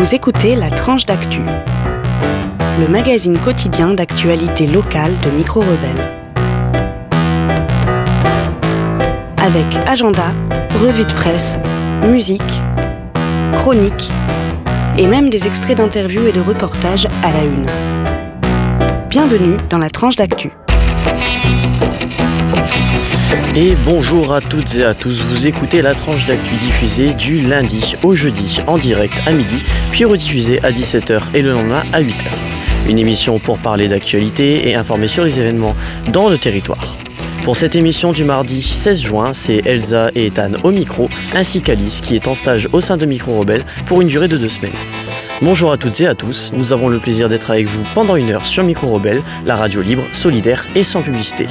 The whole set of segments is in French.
Vous écoutez La Tranche d'Actu, le magazine quotidien d'actualité locale de Micro Rebelle. Avec agenda, revue de presse, musique, chronique et même des extraits d'interviews et de reportages à la une. Bienvenue dans La Tranche d'Actu. Et bonjour à toutes et à tous, vous écoutez La Tranche d'Actu diffusée du lundi au jeudi en direct à midi, puis rediffusée à 17h et le lendemain à 8h. Une émission pour parler d'actualité et informer sur les événements dans le territoire. Pour cette émission du mardi 16 juin, c'est Elsa et Ethan au micro, ainsi qu'Alice qui est en stage au sein de Micro Rebelle pour une durée de 2 semaines. Bonjour à toutes et à tous, nous avons le plaisir d'être avec vous pendant 1 heure sur Micro Rebelle, la radio libre, solidaire et sans publicité.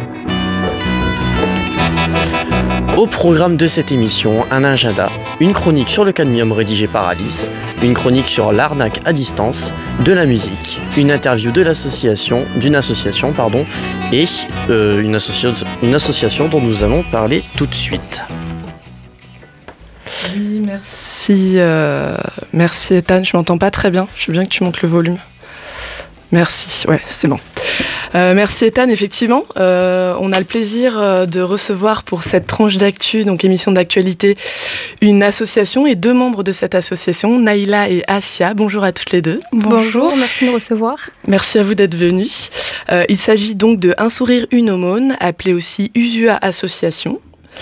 Au programme de cette émission, un agenda, une chronique sur le cadmium rédigée par Alice, une chronique sur l'arnaque à distance, de la musique, une interview de d'une association, et une association dont nous allons parler tout de suite. Oui, merci Ethan, je m'entends pas très bien, je veux bien que tu montes le volume. Merci, ouais, c'est bon. Merci Ethan, effectivement, on a le plaisir de recevoir pour cette tranche d'actu, donc émission d'actualité, une association et 2 membres de cette association, Naïla et Assia. Bonjour à toutes les deux. Bonjour, merci de nous recevoir. Merci à vous d'être venus. Il s'agit donc de Un sourire, une aumône, appelé aussi USUA Association.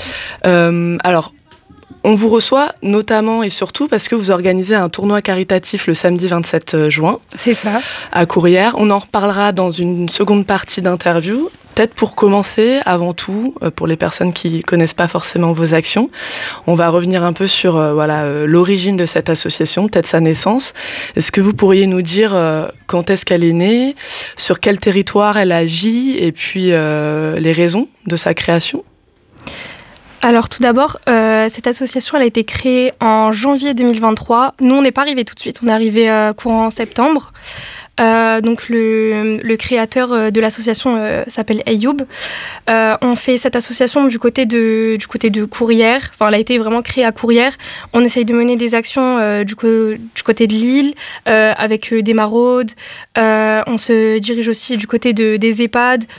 On vous reçoit notamment et surtout parce que vous organisez un tournoi caritatif le samedi 27 juin. C'est ça. À Courrières. On en reparlera dans une seconde partie d'interview. Peut-être pour commencer, avant tout, pour les personnes qui ne connaissent pas forcément vos actions, on va revenir un peu sur l'origine de cette association, peut-être sa naissance. Est-ce que vous pourriez nous dire quand est-ce qu'elle est née, sur quel territoire elle agit et puis les raisons de sa création ? Alors tout d'abord, cette association elle a été créée en janvier 2023. Nous, on n'est pas arrivés tout de suite, on est arrivés courant septembre. Donc le créateur de l'association s'appelle Ayoub. On fait cette association du côté de Courrières. Enfin, elle a été vraiment créée à Courrières. On essaye de mener des actions du côté de Lille avec des maraudes. On se dirige aussi du côté des EHPAD